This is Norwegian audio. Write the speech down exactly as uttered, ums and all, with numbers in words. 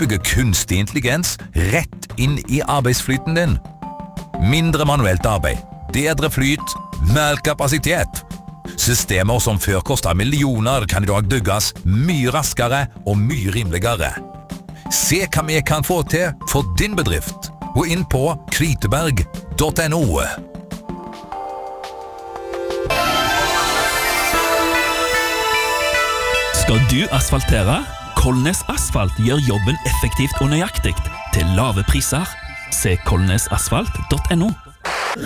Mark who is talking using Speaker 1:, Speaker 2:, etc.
Speaker 1: bygger kunstig intelligens rett inn i arbeidsflyten din. Mindre manuelt arbeid, bedre flyt, mer kapasitet. Systemer som før kostet millioner kan i dag bygges mye raskere og mye rimeligere. Se hva vi kan få til for din bedrift. Gå inn på kviteberg punktum no.
Speaker 2: Skal du asfaltere? Kolnes Asfalt gjør jobben effektivt og nøyaktig til lave priser. Se kolnesasfalt punktum no.